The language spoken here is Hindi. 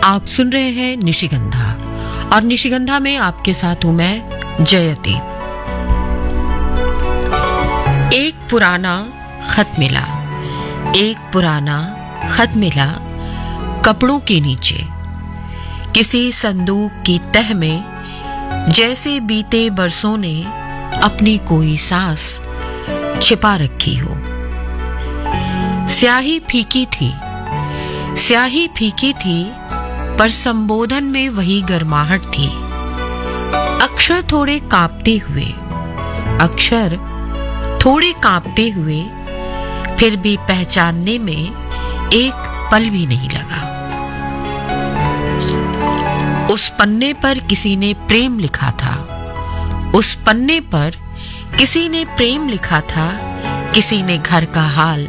आप सुन रहे हैं निशिगंधा और निशिगंधा में आपके साथ हूं मैं जयती। एक पुराना खत मिला, एक पुराना खत मिला कपड़ों के नीचे, किसी संदूक की तह में, जैसे बीते बरसों ने अपनी कोई सांस छिपा रखी हो। स्याही फीकी थी, स्याही फीकी थी, पर संबोधन में वही गर्माहट थी। अक्षर थोड़े कांपते हुए, अक्षर थोड़े कांपते हुए, फिर भी पहचानने में एक पल भी नहीं लगा। उस पन्ने पर किसी ने प्रेम लिखा था, उस पन्ने पर किसी ने प्रेम लिखा था, किसी ने घर का हाल